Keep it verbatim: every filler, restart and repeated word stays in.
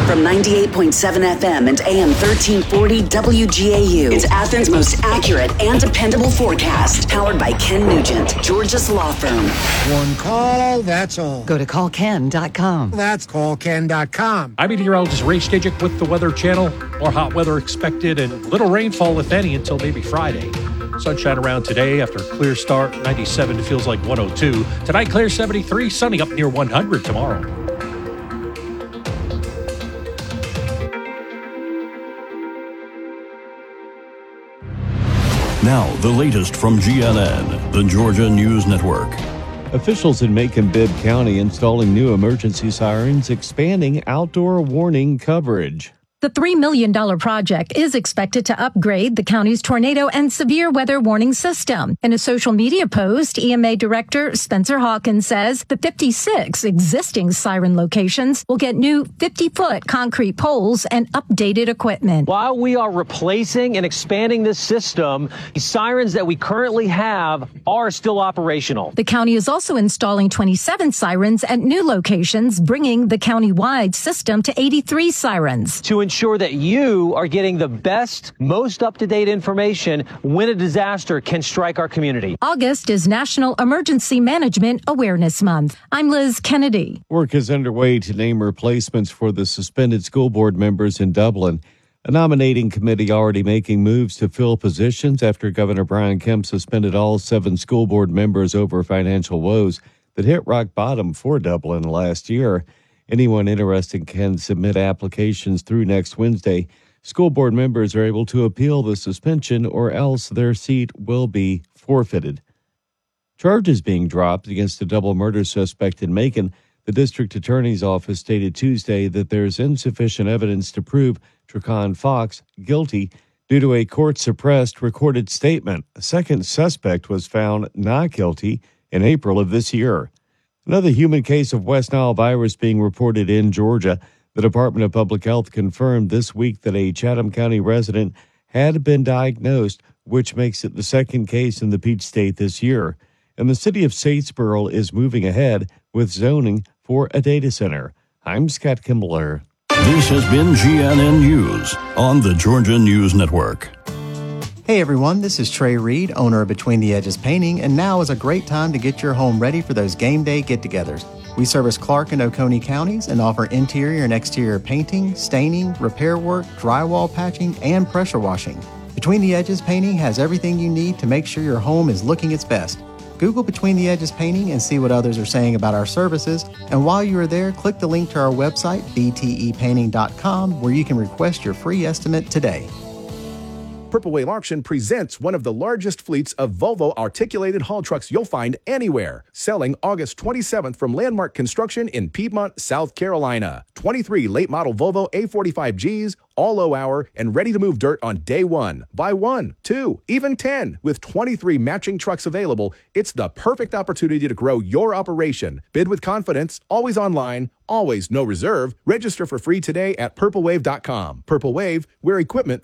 From ninety-eight point seven F M and A M thirteen forty W G A U. It's Athens' most accurate and dependable forecast. Powered by Ken Nugent, Georgia's law firm. One call, that's all. Go to call ken dot com. That's call ken dot com. I'm meteorologist Ray Stajic with the Weather Channel. More hot weather expected and little rainfall, if any, until maybe Friday. Sunshine around today after a clear start. ninety-seven feels like one oh two. Tonight, clear seventy-three. Sunny up near one hundred tomorrow. Now, the latest from G N N, the Georgia News Network. Officials in Macon-Bibb County installing new emergency sirens, expanding outdoor warning coverage. The three million dollars project is expected to upgrade the county's tornado and severe weather warning system. In a social media post, E M A Director Spencer Hawkins says the fifty-six existing siren locations will get new fifty-foot concrete poles and updated equipment. While we are replacing and expanding this system, the sirens that we currently have are still operational. The county is also installing twenty-seven sirens at new locations, bringing the county-wide system to eighty-three sirens. To ensure that you are getting the best, most up-to-date information when a disaster can strike our community. August is National Emergency Management Awareness Month. I'm Liz Kennedy. Work is underway to name replacements for the suspended school board members in Dublin. A nominating committee already making moves to fill positions after Governor Brian Kemp suspended all seven school board members over financial woes that hit rock bottom for Dublin last year. Anyone interested can submit applications through next Wednesday. School board members are able to appeal the suspension or else their seat will be forfeited. Charges being dropped against a double murder suspect in Macon. The district attorney's office stated Tuesday that there's insufficient evidence to prove Tracon Fox guilty due to a court-suppressed recorded statement. A second suspect was found not guilty in April of this year. Another human case of West Nile virus being reported in Georgia. The Department of Public Health confirmed this week that a Chatham County resident had been diagnosed, which makes it the second case in the Peach State this year. And the city of Statesboro is moving ahead with zoning for a data center. I'm Scott Kimbler. This has been G N N News on the Georgia News Network. Hey everyone, this is Trey Reed, owner of Between the Edges Painting, and now is a great time to get your home ready for those game day get-togethers. We service Clark and Oconee counties and offer interior and exterior painting, staining, repair work, drywall patching, and pressure washing. Between the Edges Painting has everything you need to make sure your home is looking its best. Google Between the Edges Painting and see what others are saying about our services, and while you are there, click the link to our website, b t e painting dot com, where you can request your free estimate today. Purple Wave Auction presents one of the largest fleets of Volvo articulated haul trucks you'll find anywhere. Selling August twenty-seventh from Landmark Construction in Piedmont, South Carolina. twenty-three late model Volvo A forty-five Gs, all low hour, and ready to move dirt on day one. Buy one, two, even ten. With twenty-three matching trucks available, it's the perfect opportunity to grow your operation. Bid with confidence, always online, always no reserve. Register for free today at purple wave dot com. Purple Wave, where equipment